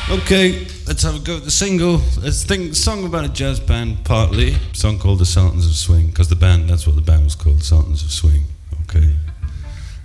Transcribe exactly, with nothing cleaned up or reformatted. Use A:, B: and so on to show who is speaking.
A: Okay, let's have a go at the single. Let's think song about a jazz band, partly. A song called The Sultans of Swing, because the band, that's what the band was called, The Sultans of Swing.